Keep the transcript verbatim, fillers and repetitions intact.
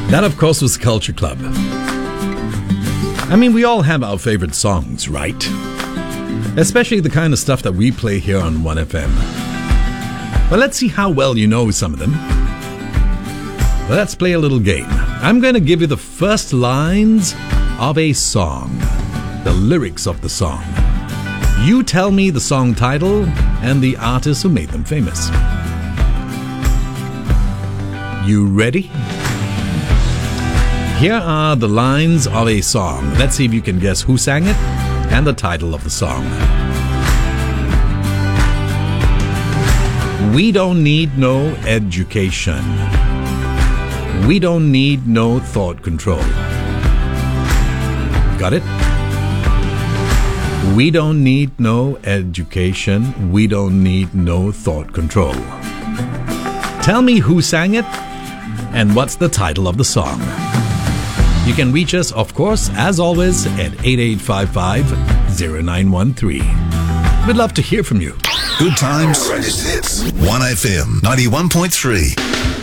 That, of course, was Culture Club. I mean, we all have our favorite songs, right? Especially the kind of stuff that we play here on one F M. Well, let's see how well you know some of them. Let's play a little game. I'm going to give you the first lines of a song, the lyrics of the song. You tell me the song title and the artist who made them famous. You ready? Here are the lines of a song. Let's see if you can guess who sang it and the title of the song. We don't need no education. We don't need no thought control. Got it? We don't need no education. We don't need no thought control. Tell me who sang it and what's the title of the song. You can reach us, of course, as always, at eight eight five five, zero nine one three. We'd love to hear from you. Good times. Hits. one F M ninety-one point three.